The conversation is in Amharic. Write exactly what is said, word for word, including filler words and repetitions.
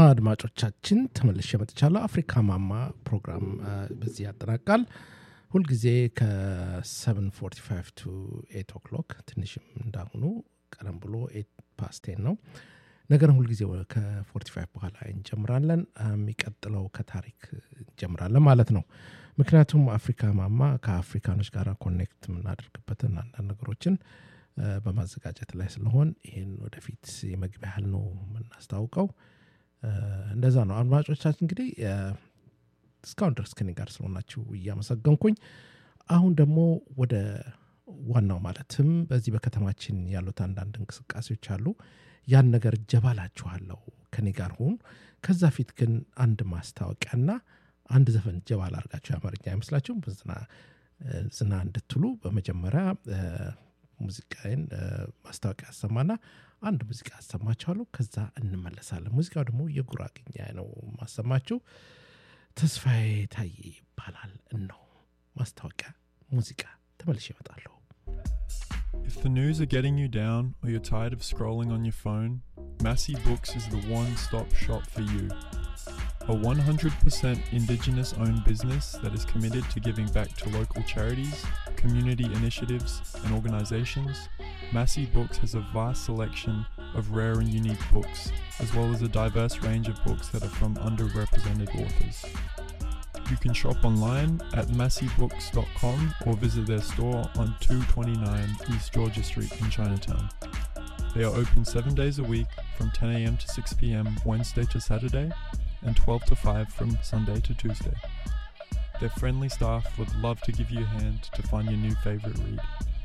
አድማጮቻችን ተመልሼ መጥቻለሁ። አፍሪካ ማማ ፕሮግራም በዚህ ያጠናቃል። ሁል ጊዜ ከ7 forty-five to eight o'clock ትንሽም እንዳሁኑ ቀደም ብሎ eight past ten ነው። ነገር ሁል ጊዜ ከ forty-five በኋላ እንጀምራለን። የሚቀጥለው ከታሪክ እንጀምራለን ማለት ነው። ምክንያቱም አፍሪካ ማማ ከአፍሪካኖች ጋር ኮኔክት የምናደርግበትን አንዳንድ ነገሮችን በማዘጋጀት ላይ ስለሆን ይሄን ወደፊት የመግቢያ ያህል ነው የምናስታውቀው። እንደዛ ነው። አድማጮቻችን እንግዲህ እስካሁን ድረስ ከኔ ጋር ስለሆናችሁ እያመሰገንኩኝ አሁን ደግሞ ወደ ዋናው ማለትም በዚህ በከተማችን ያሉት አንዳንድ እንቅስቃሴዎች አሉ። ያን ነገር ጀባላችኋለሁ ከኔ ጋር ሁን። ከዛ ፊት ግን አንድ ማስታወቂያና አንድ ዘፈን ጀባል አድርጋችሁ ያማርኛ አይመስላችሁም? በዝና ዝና እንድትሉ በመጀመሪያ ሙዚቃን ማስታወቂያ አሰማና አንድ ሙዚቃ አሰማችኋለሁ። ከዛ እንመለሳለን። ሙዚቃው ደግሞ የጉራግኛ ነው ማሰማችሁ። ተስፋዬ ታዬ ይባላል ነው ማስታወቂያ ሙዚቃ። ተመልሼ እመጣለሁ። If the news are getting you down or you're tired of scrolling on your phone, Massey Books is the one-stop shop for you. A one hundred percent Indigenous-owned business that is committed to giving back to local charities, community initiatives and organisations, Massey Books has a vast selection of rare and unique books, as well as a diverse range of books that are from underrepresented authors. You can shop online at massey books dot com or visit their store on two twenty-nine East Georgia Street in Chinatown. They are open seven days a week from ten a.m. to six p.m. Wednesday to Saturday and twelve to five from Sunday to Tuesday. Their friendly staff would love to give you a hand to find your new favourite read.